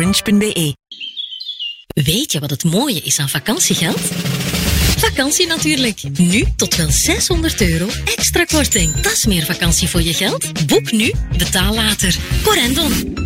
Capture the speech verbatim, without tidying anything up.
orange punt b e. Weet je wat het mooie is aan vakantiegeld? Vakantie natuurlijk. Nu tot wel zeshonderd euro extra korting. Dat is meer vakantie voor je geld. Boek nu, betaal later. Corendon.